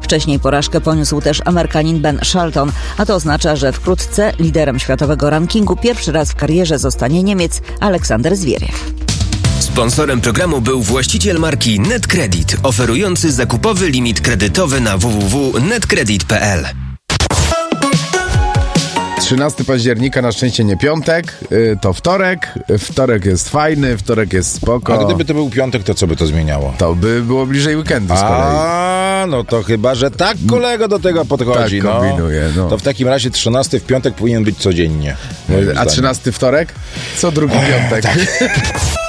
Wcześniej porażkę poniósł też Amerykanin Ben Shelton, a to oznacza, że wkrótce liderem światowego rankingu pierwszy raz w karierze zostanie Niemiec Aleksander Zwieriew. Sponsorem programu był właściciel marki NetCredit, oferujący zakupowy limit kredytowy na www.netcredit.pl. 13 października, na szczęście nie piątek, to wtorek. Wtorek jest fajny, wtorek jest spoko. A gdyby to był piątek, to co by to zmieniało? To by było bliżej weekendu z kolei. No to chyba, że tak kolego do tego podchodzi. Tak kombinuje, no. To w takim razie 13 w piątek powinien być codziennie. A 13 wtorek? Co drugi piątek. Tak.